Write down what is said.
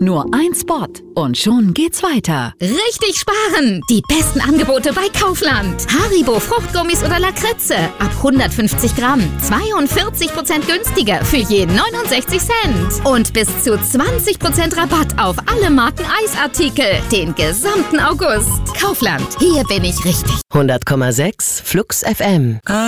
Nur ein Spot und schon geht's weiter. Richtig sparen! Die besten Angebote bei Kaufland. Haribo Fruchtgummis oder Lakritze ab 150 Gramm. 42% günstiger für je 69 Cent. Und bis zu 20% Rabatt auf alle Marken Eisartikel. Den gesamten August. Kaufland, hier bin ich richtig. 100,6 Flux FM.